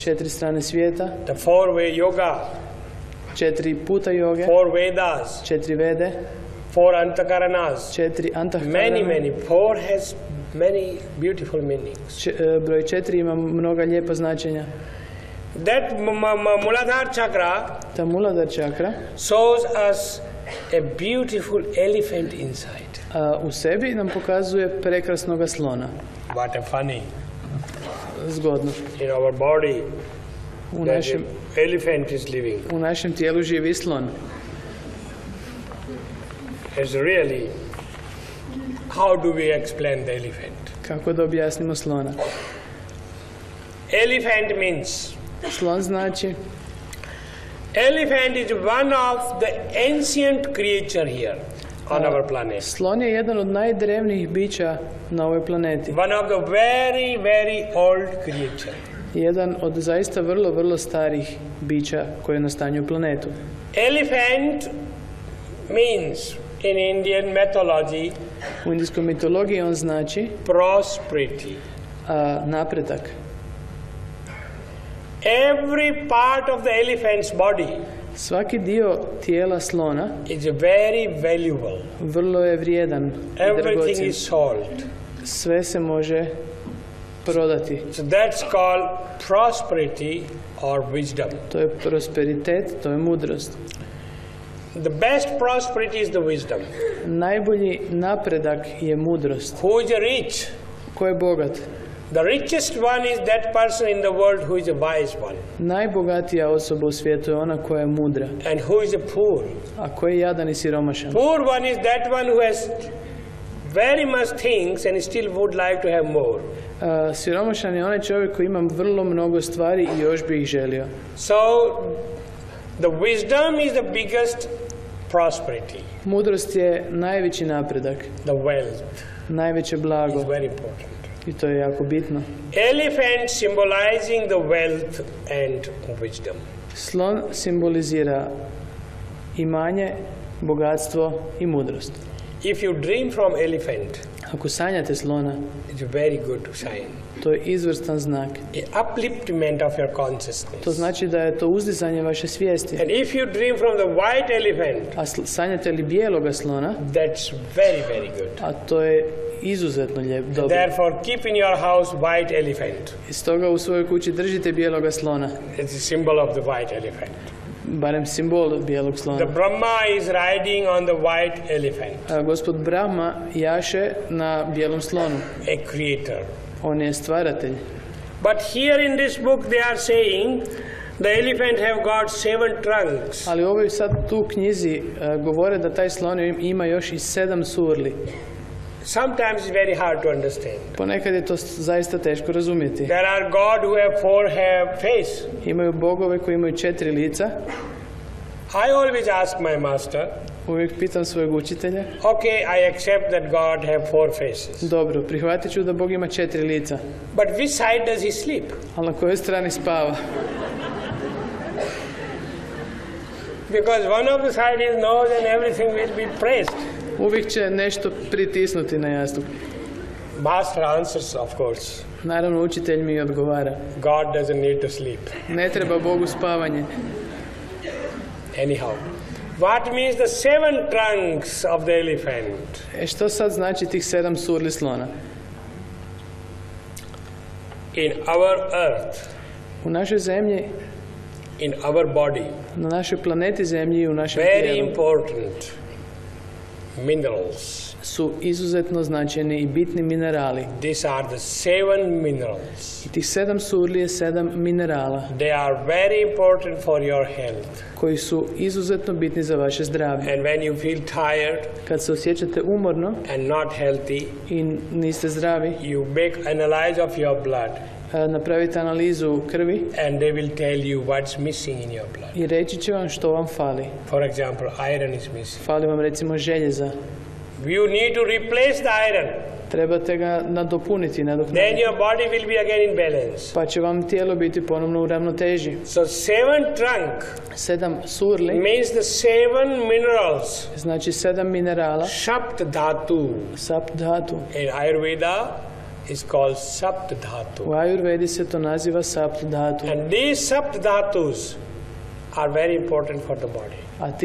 4 strane svijeta, the 4-way yoga, 4 puta joge, 4 Vedas, 4 vede, 4 Antakaranas, 4 antahkarana. many. 4 has many beautiful meanings. Broj 4 ima mnoga lijepa značenja. That Muladhara chakra Ta Muladhara čakra shows us a beautiful elephant inside. u sebi nam pokazuje prekrasnoga slona. What a funny. Zgodno. In our body, U that našem, elephant is living. u našem tijelu živi slon. It's really, how do we explain the elephant? Kako da objasnimo slona? Elephant means, Slon znači, elephant is one of the ancient creature here on our planet. slon je jedan od najdrevnijih bića na ovoj planeti. One of the very old creature. Jedan od zaista vrlo starih bića koje nastanjuju planetu. Elephant means in Indian mythology U indijskoj mitologiji on znači prosperity. napredak. Every part of the elephant's body Svaki dio tijela slona is very valuable. vrlo je vrijedan i Everything dragocjen. is sold. Sve se može prodati. So that's called prosperity or wisdom. To je prosperitet, to je mudrost. The best prosperity is the wisdom. Najbolji napredak je mudrost. Who is rich? Ko je bogat? The richest one is that person in the world who is a wise one. Najbogatija osoba u svijetu je ona koja je mudra. And who is poor? A ko je jadan i siromašan? Poor one is that one who has very much things and still would like to have more. Siromašan je onaj čovjek koji ima vrlo mnogo stvari i još bi ih želio. So the wisdom is the biggest prosperity. Mudrost je najveći napredak, The wealth najveće blago is very important. i to je jako bitno. Elephant symbolizing the wealth and wisdom. Slon simbolizira imanje, bogatstvo i mudrost. If you dream from elephant, Ako sanjate slona, it's a very good sign. to je izvrstan znak. A upliftment of your consciousness. To znači da je to uzdizanje vaše svijesti. And if you dream from the white elephant, A sanjate li bijeloga slona, that's very good. a to je izuzetno dobro. Therefore, keep in your house white elephant. I stoga u svojoj kući držite bijeloga slona, It's a symbol of the white elephant. barem simbol bijelog slona. The Brahma is riding on the white elephant, Gospod Brahma jaše na bijelom slonu. a creator. On je stvaratelj. But here in this book they are saying the elephant have got 7 trunks. Ali u ovoj sad tu knjizi govore da taj slon ima još i 7 surli. Sometimes it's very hard to understand. Ponekad je to zaista teško razumjeti. There are God who have 4 face. Imaju bogove koji imaju 4 lica. I always ask my master, Uvijek pitam svojeg učitelja. okay, I accept that God have 4 faces. Dobro, prihvatit ću da Bog ima 4 lica. But which side does he sleep? Ali na kojoj strani spava? Because one of the side is nose and everything will be pressed. Uvijek će nešto pritisnuti na jastuk. Master answers, of course, Naravno, učitelj mi odgovara. God doesn't need to sleep. Ne treba Bogu spavanje. Anyhow, what means the 7 trunks of the elephant? Što sad znači tih 7 surli slona? In our earth, U našoj zemlji, in our body, na našoj planeti zemlji i u našem very tijelu important minerals. su izuzetno značajni i bitni minerali. These are the 7 minerals. I tih 7 surli je 7 minerala They are very important for your health. koji su izuzetno bitni za vaše zdravlje. And when you feel tired Kad se osjećate umorno and not healthy, i niste zdravi, you make analyze of your blood napravite analizu krvi and they will tell you what's missing in your blood. i reći će vam što vam fali. For example, iron is missing. Fali vam recimo željeza. You need to replace the iron. Trebate ga nadopuniti, Then nadoknaditi. your body will be again in balance. Pa će vam tijelo biti ponovno u ravnoteži. So 7 trunk 7 surli means the 7 minerals. znači 7 minerala. Shapt dhatu. Sap dhatu. In Ayurveda, is called Sapt Dhatu. U Ajurvedi se to naziva Sapt Dhatu. And these Sapt Dhatus are very important for the body. A